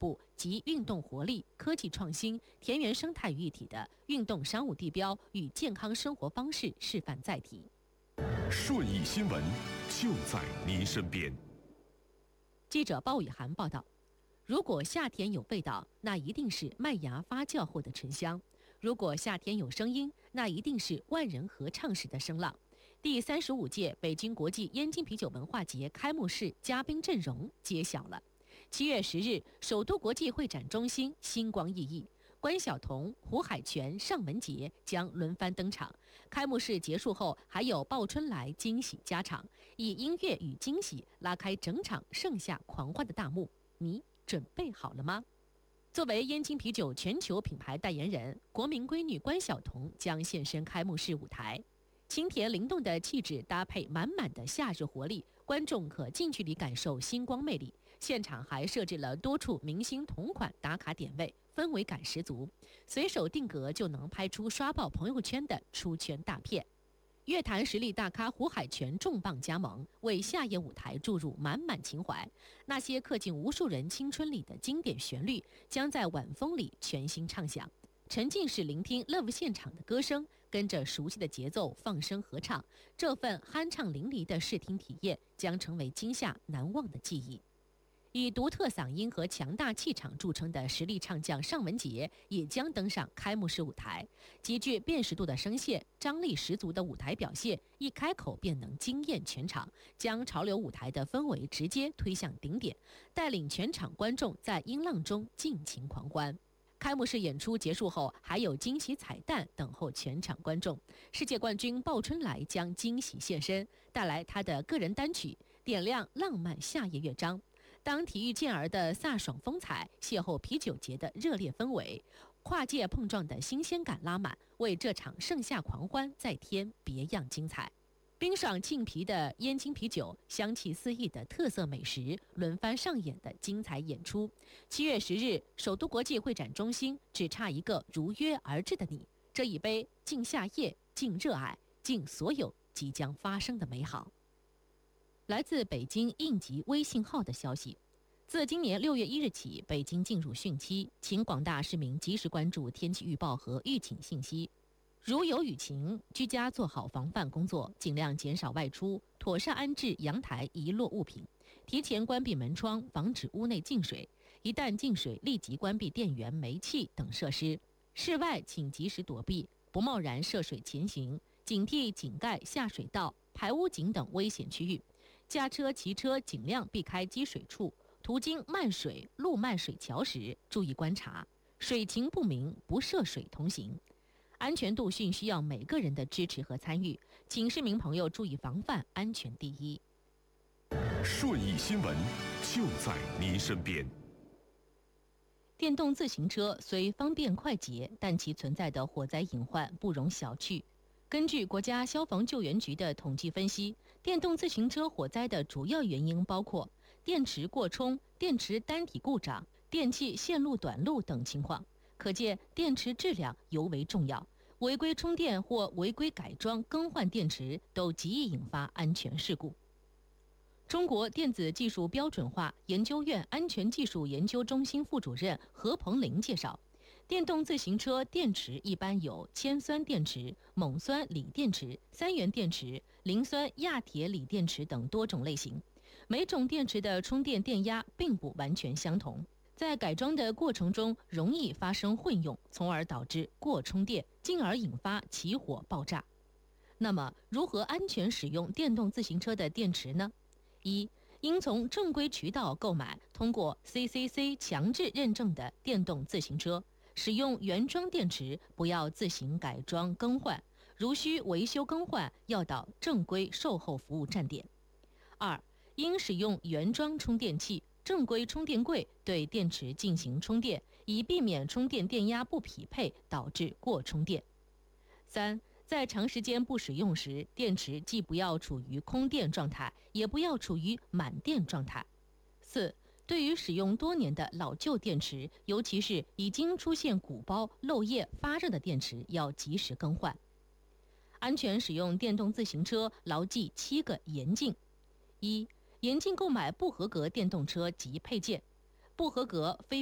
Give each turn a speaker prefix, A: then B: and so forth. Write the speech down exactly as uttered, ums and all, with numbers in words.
A: 部集运动活力、科技创新、田园生态于一体的运动商务地标与健康生活方式示范载体。
B: 顺义新闻就在您身边。
A: 记者鲍雨涵报道，如果夏天有味道，那一定是麦芽发酵后的醇香；如果夏天有声音，那一定是万人合唱时的声浪。第三十五届北京国际燕京啤酒文化节开幕式嘉宾阵容揭晓了。七月十日，首都国际会展中心星光熠熠，关晓彤、胡海泉、尚雯婕将轮番登场。开幕式结束后，还有鲍春来惊喜加场，以音乐与惊喜拉开整场盛夏狂欢的大幕。你准备好了吗？作为燕京啤酒全球品牌代言人，国民闺女关晓彤将现身开幕式舞台。清甜灵动的气质搭配满满的夏日活力，观众可近距离感受星光魅力。现场还设置了多处明星同款打卡点位，氛围感十足，随手定格就能拍出刷爆朋友圈的出圈大片。乐坛实力大咖胡海泉重磅加盟，为夏夜舞台注入满满情怀。那些刻进无数人青春里的经典旋律，将在晚风里全新唱响。沉浸式聆听 Love 现场的歌声，跟着熟悉的节奏放声合唱，这份酣畅淋漓的视听体验将成为今夏难忘的记忆。以独特嗓音和强大气场著称的实力唱将尚雯婕也将登上开幕式舞台，极具辨识度的声线，张力十足的舞台表现，一开口便能惊艳全场，将潮流舞台的氛围直接推向顶点，带领全场观众在音浪中尽情狂欢。开幕式演出结束后，还有惊喜彩蛋等候全场观众。世界冠军鲍春来将惊喜现身，带来他的个人单曲，点亮浪漫夏夜乐章。当体育健儿的飒爽风采邂逅啤酒节的热烈氛围，跨界碰撞的新鲜感拉满，为这场盛夏狂欢再添别样精彩。冰爽沁啤的燕京啤酒，香气四溢的特色美食，轮番上演的精彩演出。七月十日，首都国际会展中心只差一个如约而至的你，这一杯敬夏夜，敬热爱，敬所有即将发生的美好。来自北京应急微信号的消息，自今年六月一日起，北京进入汛期，请广大市民及时关注天气预报和预警信息。如有雨情，居家做好防范工作，尽量减少外出，妥善安置阳台遗落物品，提前关闭门窗，防止屋内进水。一旦进水，立即关闭电源、煤气等设施。室外请及时躲避，不贸然涉水前行，警惕井盖、下水道、排污井等危险区域。驾车、骑车尽量避开积水处，途经漫水、路漫水桥时，注意观察，水情不明，不涉水同行。安全度训需要每个人的支持和参与，请市民朋友注意防范，安全第一。
B: 顺义新闻就在您身边。
A: 电动自行车虽方便快捷，但其存在的火灾隐患不容小觑。根据国家消防救援局的统计分析，电动自行车火灾的主要原因包括电池过充、电池单体故障、电器线路短路等情况。可见电池质量尤为重要，违规充电或违规改装更换电池都极易引发安全事故。中国电子技术标准化研究院安全技术研究中心副主任何鹏林介绍，电动自行车电池一般有铅酸电池、锰酸锂电池、三元电池、磷酸亚铁锂电池等多种类型，每种电池的充电电压并不完全相同，在改装的过程中容易发生混用，从而导致过充电，进而引发起火爆炸。那么，如何安全使用电动自行车的电池呢？一、应从正规渠道购买通过 C C C 强制认证的电动自行车，使用原装电池，不要自行改装更换，如需维修更换，要到正规售后服务站点。二、应使用原装充电器、正规充电柜对电池进行充电，以避免充电电压不匹配导致过充电。三、在长时间不使用时，电池既不要处于空电状态，也不要处于满电状态。四、对于使用多年的老旧电池，尤其是已经出现鼓包、漏液、发热的电池，要及时更换。安全使用电动自行车，牢记七个严禁：一、严禁购买不合格电动车及配件，不合格非